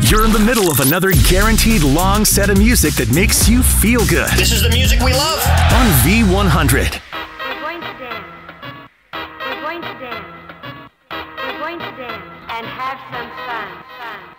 You're in the middle of another guaranteed long set of music that makes you feel good. This is the music we love. On V100. We're going to dance. We're going to dance. We're going to dance and have some fun.